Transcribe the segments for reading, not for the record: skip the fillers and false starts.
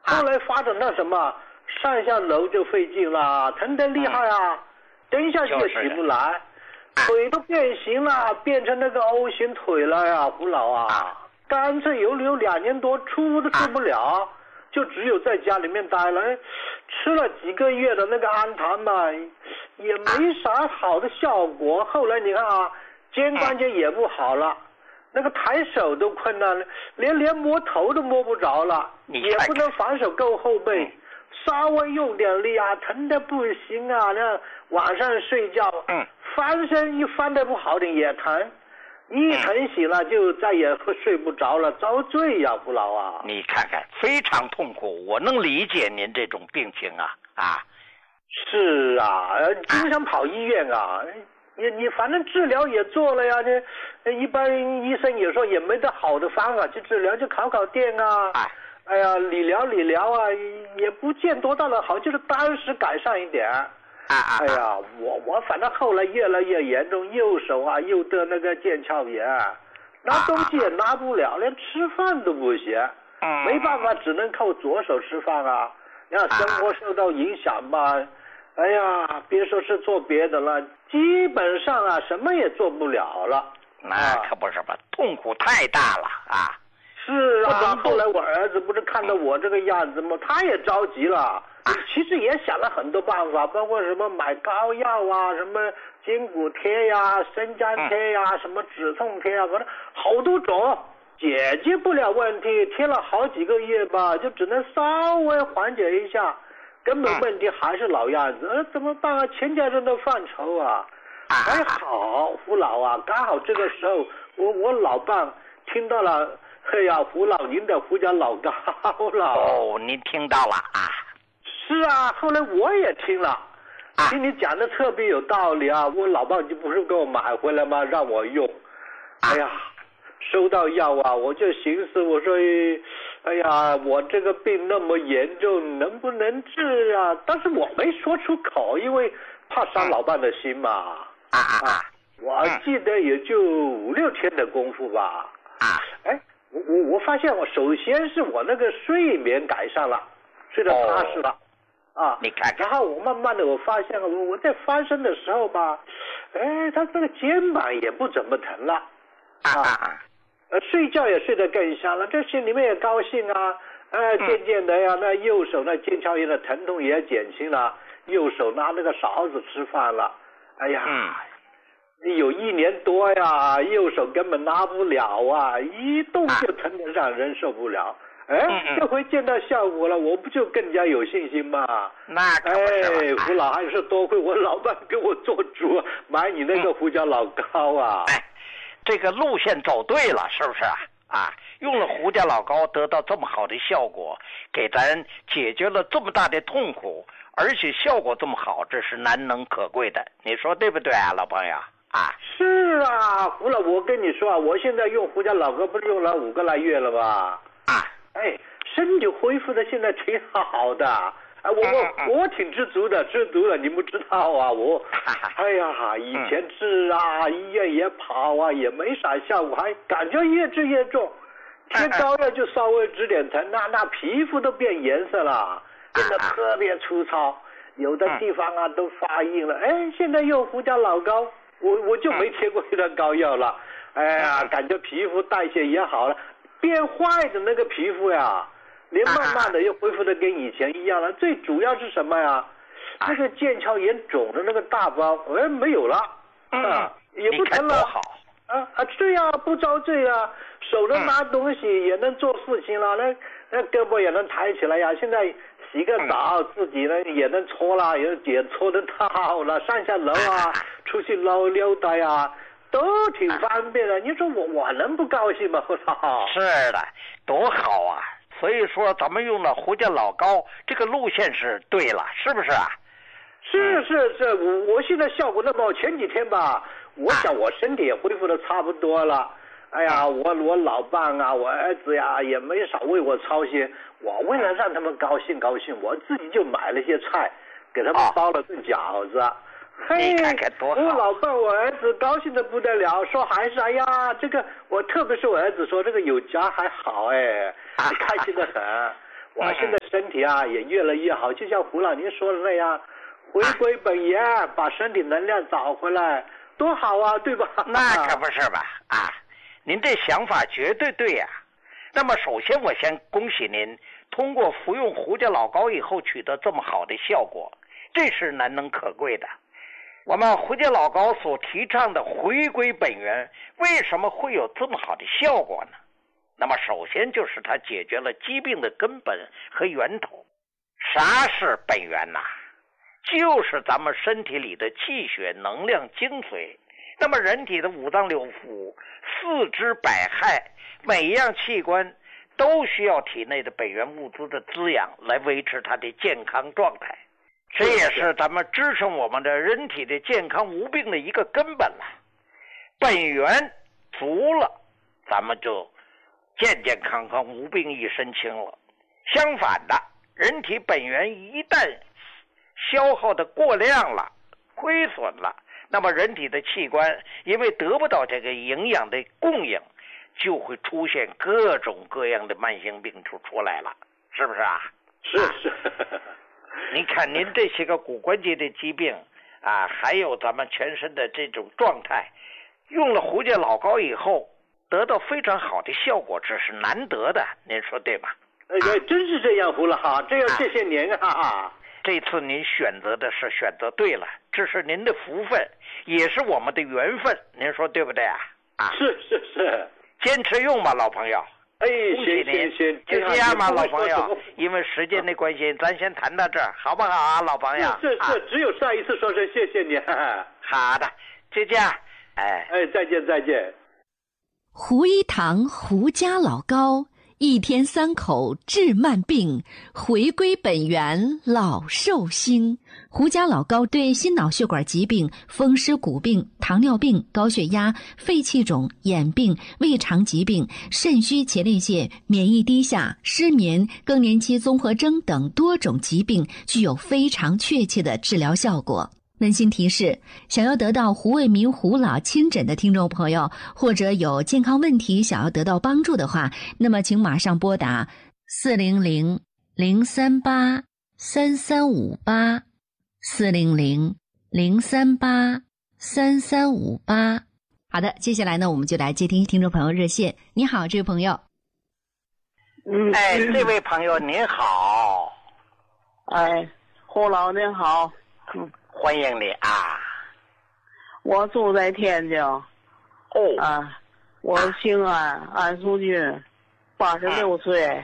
后来发展到什么，上下楼就费劲了，疼得厉害啊，蹲下去也起不来，腿都变形了，变成那个 O 型腿了呀，胡老啊，干脆有2年多出都出不了，就只有在家里面待了，吃了几个月的那个安thần嘛，也没啥好的效果。后来你看啊，肩关节也不好了，那个抬手都困难了，连摸头都摸不着了，也不能反手够后背，稍微用点力啊，疼得不行啊！那晚上睡觉，翻身一翻得不好点也疼，一疼醒了就再也睡不着了，遭罪呀，胡老啊！ 你看看，非常痛苦，我能理解您这种病情啊啊！ 是啊，经常跑医院啊。你反正治疗也做了呀，这一般医生也说也没得好的方法去治疗，就烤电啊，哎呀理疗啊，也不见多大的好，就是当时改善一点。哎呀，我反正后来越来越严重，右手啊又得那个腱鞘炎，拿东西也拿不了，连吃饭都不行，没办法，只能靠左手吃饭啊。你看生活受到影响吧。哎呀，别说是做别的了，基本上啊，什么也做不了了。 那可不是吧，痛苦太大了啊！ 是啊，后来我儿子不是看到我这个样子吗？他也着急了。其实也想了很多办法，包括什么买膏药啊，什么筋骨贴呀、生姜贴呀、什么止痛贴啊，反正好多种，解决不了问题，贴了好几个月吧，就只能稍微缓解一下。根本问题还是老样子，怎么办啊？全家人都犯愁啊！还好胡老啊，刚好这个时候我老伴听到了，哎呀，胡老您的胡椒老高了。 哦，您听到了啊？ 是啊，后来我也听了，听你讲的特别有道理啊！我老伴就不是给我买回来吗？让我用。哎呀，收到药啊，我就寻思，我说，哎呀，我这个病那么严重，能不能治啊？但是我没说出口，因为怕伤老伴的心嘛。我记得也就5、6天的功夫吧。哎，我发现我首先是我那个睡眠改善了，睡得踏实了。 你看看， 然后我慢慢的我发现我在翻身的时候吧，哎，他这个肩膀也不怎么疼了。睡觉也睡得更香了，这心里面也高兴啊。渐渐的呀，那右手那腱鞘炎的疼痛也减轻了，右手拿那个勺子吃饭了。哎呀，有1年多呀，右手根本拿不了啊，一动就疼得让人受不了。这回见到效果了，我不就更加有信心吗？ 那可不是胡老还是多亏我老伴给我做主，买你那个胡椒老膏啊。 这个路线走对了，是不是啊？用了胡椒老膏得到这么好的效果，给咱解决了这么大的痛苦，而且效果这么好，这是难能可贵的，你说对不对啊，老朋友啊？ 是啊，胡老，我跟你说啊，我现在用胡椒老膏不是用了5个来月了吗？身体恢复的现在挺好的。我挺知足的，你不知道啊，哎呀，以前治啊，医院也跑啊，也没啥效果，还感觉越治越重，贴膏药就稍微止点疼，那皮肤都变颜色了，变得特别粗糙，有的地方啊都发硬了。现在用胡椒老膏，我就没贴过这膏药了。哎呀，感觉皮肤代谢也好了，变坏的那个皮肤呀，连慢慢的又恢复的跟以前一样了。最主要是什么呀？那个腱鞘炎肿的那个大包，没有了，也不疼了。对呀，不遭罪啊，手能拿东西，也能做事情了，那胳膊也能抬起来呀。现在洗个澡，自己呢也能搓了，也搓得到了，上下楼啊，出去溜达呀，都挺方便的。你说我能不高兴吗？ 是的，多好啊！所以说咱们用了胡椒老膏，这个路线是对了，是不是啊？ 是，我现在效果那么好，前几天吧，我想我身体也恢复的差不多了。哎呀，我老伴啊，我儿子呀，也没少为我操心。我为了让他们高兴，我自己就买了些菜，给他们包了顿饺子。 你看看多好！ 我老伴我儿子高兴的不得了，说还是哎呀，这个我特别是我儿子说这个有家还好，开心的很。 我现在身体啊也越来越好，就像胡老您说的那样，回归本源，把身体能量找回来，多好啊，对吧？ 那可不是吧？啊，您这想法绝对对呀。那么首先我先恭喜您，通过服用胡家老膏以后取得这么好的效果，这是难能可贵的。我们胡家老膏所提倡的回归本源，为什么会有这么好的效果呢？那么首先就是它解决了疾病的根本和源头。啥是本源呐？就是咱们身体里的气血能量精髓。那么人体的五脏六腑、四肢百骸，每一样器官都需要体内的本源物资的滋养来维持它的健康状态。这也是咱们支撑我们的人体的健康无病的一个根本了。本源足了，咱们就健健康康无病一身轻了。相反的，人体本源一旦消耗的过量了，亏损了，那么人体的器官因为得不到这个营养的供应，就会出现各种各样的慢性病出来了，是不是啊？ 是你看您这些个骨关节的疾病啊，还有咱们全身的这种状态，用了胡家老膏以后得到非常好的效果，这是难得的，您说对吧？ 真是这样，胡老哈，这样谢谢您啊。 这次您选择的是选择对了，这是您的福分，也是我们的缘分，您说对不对啊？ 是， 坚持用吧，老朋友。 行， 就这样吧，老朋友。因为时间的关系，咱先谈到这儿，好不好啊，老朋友？ 是，只有上一次说声谢谢你。 好的，就这样。 再见。 胡一堂胡家老膏，1天3口治慢病，回归本源老寿星。胡家老膏对心脑血管疾病、风湿骨病、糖尿病、高血压、肺气肿、眼病、胃肠疾病、肾虚前列腺、免疫低下、失眠、更年期综合征等多种疾病具有非常确切的治疗效果。温馨提示，想要得到胡卫民胡老亲诊的听众朋友，或者有健康问题想要得到帮助的话，那么请马上拨打400-038-3358 400-038-3358。好的，接下来呢，我们就来接听听众朋友热线。你好，这位朋友。 这位朋友您好。 胡老您好。 欢迎你啊！ 我住在天津。我姓安，安淑君，86岁。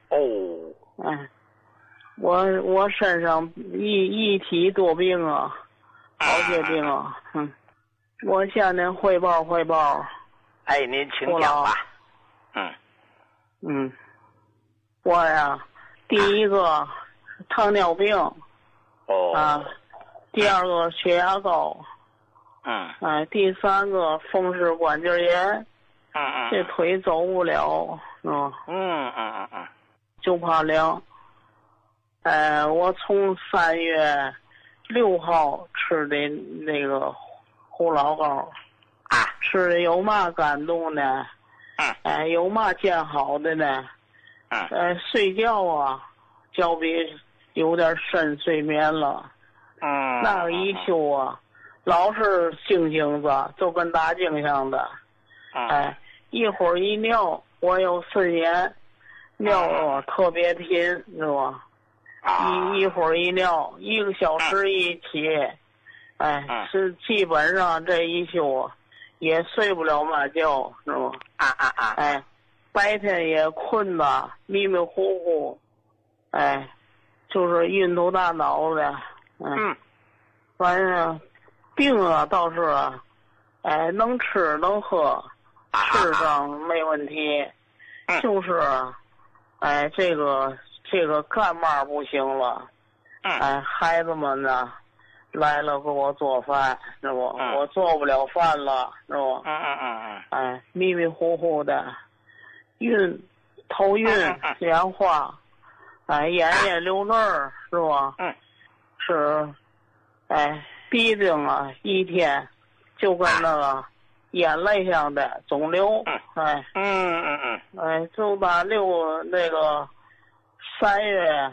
我身上一体多病啊，好些病啊。我向您汇报。 您请讲吧。 我呀，第一个糖尿病。第二个血压高，第三个风湿关节炎，这腿走不了，就怕凉。我从3月6号吃的那个胡老膏，吃的有嘛感动呢？有嘛见好的呢？睡觉啊，觉比有点深睡眠了。那个一宿啊，老是星星子，就跟大镜像的。一会儿一尿，我有4年，尿特别频，是吧？一会儿一尿，1个小时一起，是基本上这一宿也睡不了嘛觉，是吧？白天也困的，迷迷糊糊，就是晕头大脑的。反正病啊倒是能吃能喝，吃上没问题，就是这个干嘛不行了。孩子们呢来了给我做饭，是不？我做不了饭了，是不？迷迷糊糊的，头晕眼花，眼流泪儿，是吧？是。鼻病啊，一天就跟那个眼泪像的肿瘤，就把那个 3月